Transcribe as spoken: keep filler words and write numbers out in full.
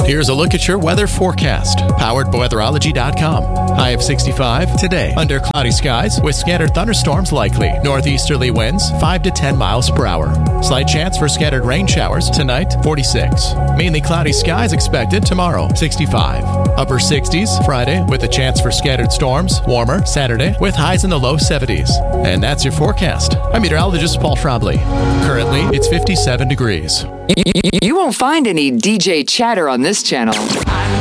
Here's a look at your weather forecast, powered by weatherology dot com. High of sixty-five today, under cloudy skies with scattered thunderstorms likely. Northeasterly winds five to ten miles per hour. Slight chance for scattered rain showers tonight, forty-six. Mainly cloudy skies expected tomorrow, sixty-five. Upper sixties Friday with a chance for scattered storms. Warmer Saturday with highs in the low seventies. And that's your forecast. I'm meteorologist Paul Trombley. Currently, it's fifty-seven degrees. You won't find any D J chatter on this channel.